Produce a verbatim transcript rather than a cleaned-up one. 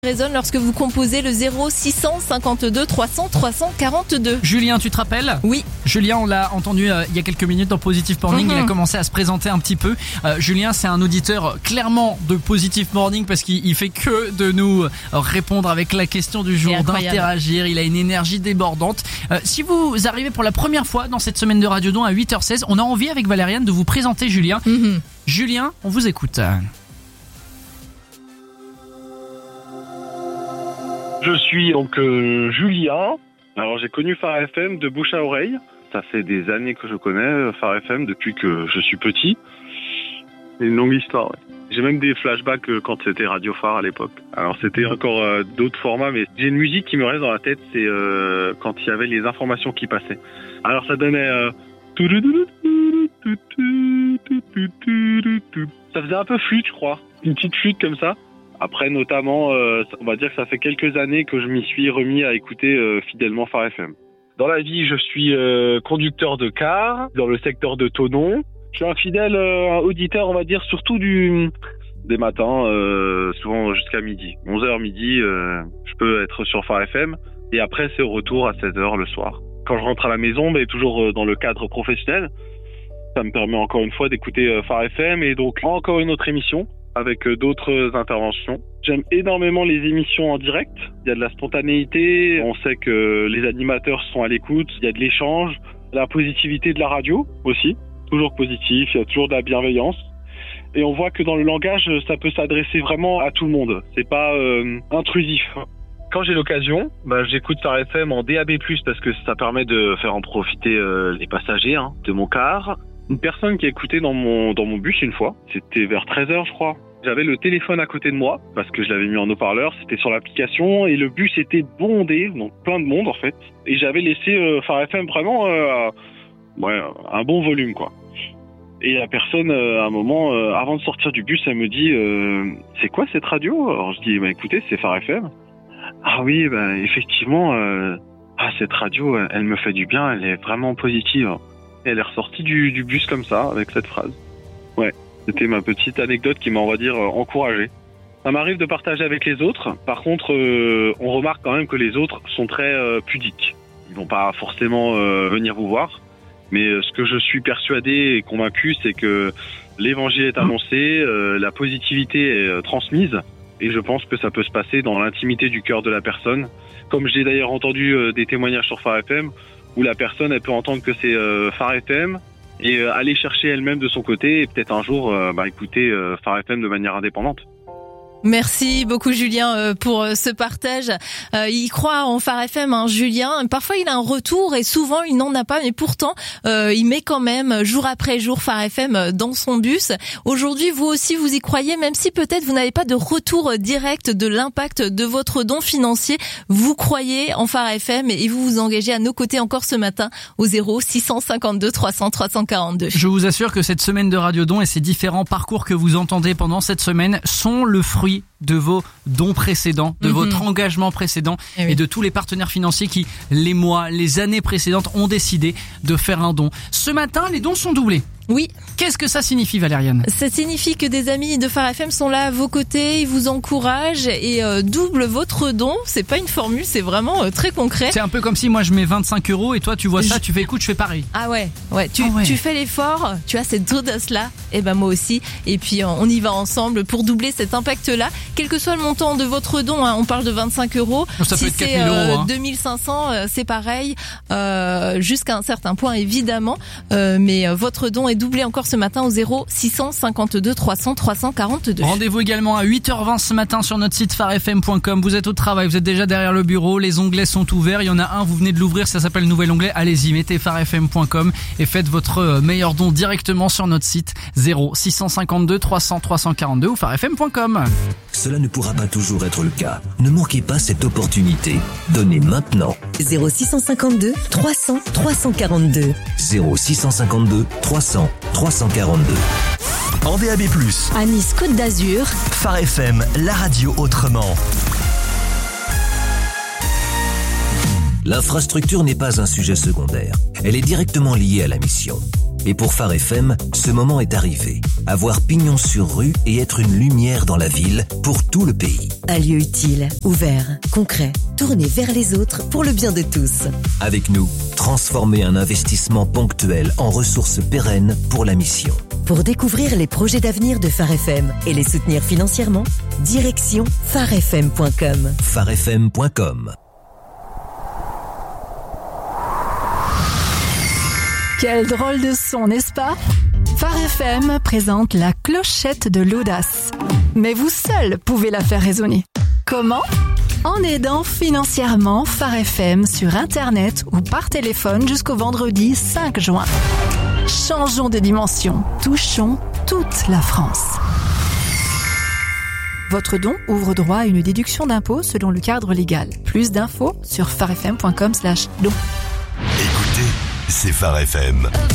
résonne lorsque vous composez le zéro six cent cinquante-deux trois cents trois cent quarante-deux. Julien, tu te rappelles ? Oui. Julien, on l'a entendu euh, il y a quelques minutes dans Positive Morning, mm-hmm. il a commencé à se présenter un petit peu. Euh, Julien, c'est un auditeur clairement de Positive Morning parce qu'il il fait que de nous répondre avec la question du jour, d'interagir, il a une énergie débordante. Euh, si vous arrivez pour la première fois dans cette semaine de Radiodon à huit heures seize, on a envie avec Valériane de vous présenter Julien. Mm-hmm. Julien, on vous écoute. Je suis donc euh, Julien. Alors j'ai connu Phare F M de bouche à oreille. Ça fait des années que je connais Phare F M depuis que je suis petit. C'est une longue histoire. Ouais. J'ai même des flashbacks quand c'était Radio Phare à l'époque. Alors c'était encore euh, d'autres formats, mais j'ai une musique qui me reste dans la tête, c'est euh, quand il y avait les informations qui passaient. Alors ça donnait... Euh... Ça faisait un peu flûte, je crois. Une petite flûte comme ça. Après, notamment, euh, on va dire que ça fait quelques années que je m'y suis remis à écouter euh, fidèlement Phare F M. Dans la vie, je suis euh, conducteur de car dans le secteur de Thonon. Je suis un fidèle euh, auditeur, on va dire, surtout du des matins, euh, souvent jusqu'à midi. onze heures midi, euh, je peux être sur Phare F M. Et après, c'est au retour à seize heures le soir. Quand je rentre à la maison, mais toujours dans le cadre professionnel, ça me permet encore une fois d'écouter euh, Phare F M et donc encore une autre émission avec d'autres interventions. J'aime énormément les émissions en direct. Il y a de la spontanéité, on sait que les animateurs sont à l'écoute, il y a de l'échange, la positivité de la radio aussi, toujours positif, il y a toujours de la bienveillance. Et on voit que dans le langage, ça peut s'adresser vraiment à tout le monde. C'est pas euh, intrusif. Quand j'ai l'occasion, bah, j'écoute Phare F M en D A B plus, parce que ça permet de faire en profiter euh, les passagers hein, de mon car. Une personne qui a écouté dans mon, dans mon bus une fois, c'était vers treize heures je crois. J'avais le téléphone à côté de moi, parce que je l'avais mis en haut-parleur, c'était sur l'application, et le bus était bondé, donc plein de monde en fait. Et j'avais laissé euh, Phare F M vraiment euh, ouais, un bon volume quoi. Et la personne, euh, à un moment, euh, avant de sortir du bus, elle me dit euh, « C'est quoi cette radio ?» Alors je dis bah, « Écoutez, c'est Phare F M. » Ah oui, bah, effectivement, euh, ah, cette radio, elle, elle me fait du bien, elle est vraiment positive. Et elle est ressortie du, du bus comme ça, avec cette phrase. Ouais, c'était ma petite anecdote qui m'a, on va dire, euh, encouragé. Ça m'arrive de partager avec les autres. Par contre, euh, on remarque quand même que les autres sont très euh, pudiques. Ils vont pas forcément euh, venir vous voir. Mais euh, ce que je suis persuadé et convaincu, c'est que l'évangile est annoncé, euh, la positivité est euh, transmise. Et je pense que ça peut se passer dans l'intimité du cœur de la personne. Comme j'ai d'ailleurs entendu euh, des témoignages sur Phare F M, où la personne elle peut entendre que c'est euh, Phare F M et euh, aller chercher elle-même de son côté et peut-être un jour euh, bah, écouter euh, Phare F M de manière indépendante. Merci beaucoup Julien pour ce partage. Euh, il croit en Phare F M, hein, Julien. Parfois il a un retour et souvent il n'en a pas, mais pourtant euh, il met quand même jour après jour Phare F M dans son bus. Aujourd'hui vous aussi vous y croyez, même si peut-être vous n'avez pas de retour direct de l'impact de votre don financier. Vous croyez en Phare F M et vous vous engagez à nos côtés encore ce matin au zéro six cent cinquante-deux trois cents trois cent quarante-deux. Je vous assure que cette semaine de Radiodon et ces différents parcours que vous entendez pendant cette semaine sont le fruit de vos dons précédents, de mm-hmm. votre engagement précédent et, oui. et de tous les partenaires financiers qui, les mois, les années précédentes, ont décidé de faire un don. Ce matin, les dons sont doublés. Oui. Qu'est-ce que ça signifie, Valériane ? Ça signifie que des amis de Phare F M sont là à vos côtés, ils vous encouragent et euh, doublent votre don. C'est pas une formule, c'est vraiment euh, très concret. C'est un peu comme si moi je mets vingt-cinq euros et toi tu vois ça, je... tu fais écoute, je fais pareil. Ah ouais, ouais. Tu, ah ouais. tu fais l'effort, tu as cette audace-là, et ben moi aussi. Et puis on y va ensemble pour doubler cet impact-là. Quel que soit le montant de votre don, hein, on parle de vingt-cinq euros. Ça si peut être c'est quatre mille euros, hein. deux mille cinq cents, euh, c'est pareil, euh, jusqu'à un certain point évidemment. Euh, mais euh, votre don est doublé encore ce matin au zéro six cent cinquante-deux trois cents trois cent quarante-deux. Rendez-vous également à huit heures vingt ce matin sur notre site phare f m point com. Vous êtes au travail, vous êtes déjà derrière le bureau, les onglets sont ouverts. Il y en a un, vous venez de l'ouvrir, ça s'appelle Nouvel Onglet. Allez-y, mettez phare f m point com et faites votre meilleur don directement sur notre site zéro six cent cinquante-deux trois cents trois cent quarante-deux ou phare f m point com. Cela ne pourra pas toujours être le cas. Ne manquez pas cette opportunité. Donnez maintenant. zéro six cent cinquante-deux trois cents trois cent quarante-deux. zéro six cent cinquante-deux trois cents trois cent quarante-deux. En D A B plus, à Nice Côte d'Azur, Phare F M, la radio autrement. L'infrastructure n'est pas un sujet secondaire. Elle est directement liée à la mission. Et pour Phare F M, ce moment est arrivé. Avoir pignon sur rue et être une lumière dans la ville pour tout le pays. Un lieu utile, ouvert, concret, tourné vers les autres pour le bien de tous. Avec nous, transformer un investissement ponctuel en ressources pérennes pour la mission. Pour découvrir les projets d'avenir de Phare F M et les soutenir financièrement, direction phare f m point com. phare f m point com. Quel drôle de son, n'est-ce pas ? Phare F M présente la clochette de l'audace. Mais vous seul pouvez la faire résonner. Comment ? En aidant financièrement Phare F M sur Internet ou par téléphone jusqu'au vendredi cinq juin. Changeons de dimension, touchons toute la France. Votre don ouvre droit à une déduction d'impôt selon le cadre légal. Plus d'infos sur phare f m point com slash don. Écoutez, c'est Phare F M.